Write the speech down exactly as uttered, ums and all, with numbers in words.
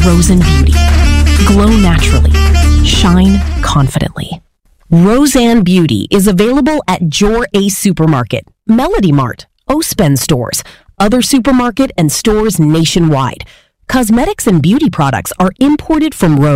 Roseanne Beauty. Glow naturally. Shine confidently. Roseanne Beauty is available at Jor Ace Supermarket, Melody Mart, Ospen stores, other supermarket and stores nationwide. Cosmetics and beauty products are imported from Rose.